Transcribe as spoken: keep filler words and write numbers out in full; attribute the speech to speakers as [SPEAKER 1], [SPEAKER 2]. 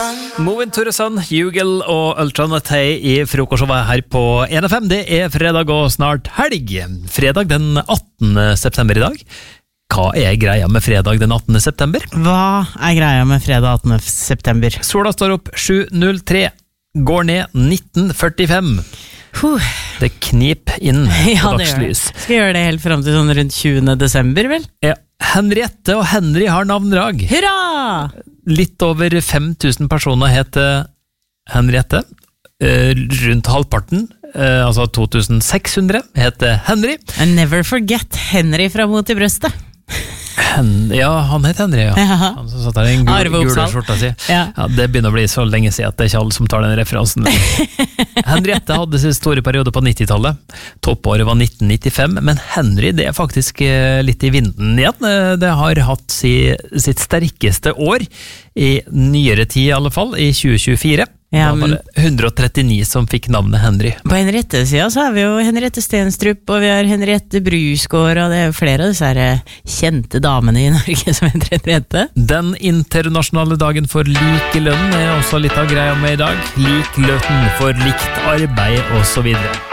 [SPEAKER 1] Moving to the Sun, Jugel og Ultranatei i frokostshowet her på en F M. Det er fredag og snart helg. Fredag den attende september i dag. Hva er greia med fredag den attende september?
[SPEAKER 2] Hva er greia med fredag attende september?
[SPEAKER 1] Sola står opp sju null tre, går ned nitten førtifem.
[SPEAKER 2] Huh.
[SPEAKER 1] Det knip inn
[SPEAKER 2] Ja,
[SPEAKER 1] på
[SPEAKER 2] det gjør det.
[SPEAKER 1] dagslys.
[SPEAKER 2] Skal gjøre det helt frem til sånn rundt tjuende desember, vel?
[SPEAKER 1] Ja. Henriette og Henry har navndrag.
[SPEAKER 2] Hurra!
[SPEAKER 1] Litt over fem tusen personer heter Henriette. Eh, rundt halvparten, eh, altså to tusen seks hundre, heter Henry.
[SPEAKER 2] And never forget Henry fra Mot i brøstet.
[SPEAKER 1] Hen, ja, han heter Henry, ja.
[SPEAKER 2] Ja.
[SPEAKER 1] Han som satt der i en gul,
[SPEAKER 2] Arve
[SPEAKER 1] gule
[SPEAKER 2] Oppsal.
[SPEAKER 1] skjorta si.
[SPEAKER 2] Ja.
[SPEAKER 1] Ja, det begynner å bli så lenge siden at det er ikke alle som tar den referansen. Henriette hadde sin store periode på nittitallet. Toppåret var nitten nittifem, men Henry det er faktisk eh, litt i vinden igjen. Eh, Det har hatt si, sitt sterkeste år, i nyere tid i alle fall, i tjue tjuefire.
[SPEAKER 2] Ja,
[SPEAKER 1] Da var
[SPEAKER 2] men-
[SPEAKER 1] det hundre og trettini som fikk navnet Henry.
[SPEAKER 2] På Henriette-siden så har vi jo Henriette Stenstrup, og vi har Henriette Brusgaard, og det er jo flere av disse her eh, kjente damene i Norge som heter Henriette.
[SPEAKER 1] Den internasjonale dagen for likelønn er også litt av greia med i dag. Lik lønn for likt arbeid og så videre.